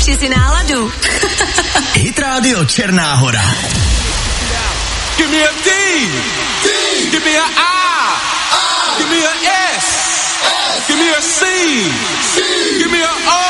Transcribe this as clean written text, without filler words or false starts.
Zlepši si náladu. Hit Radio Černá Hora. Give me a D. Give me a I. Give me a S. Give me a C. Give me a O.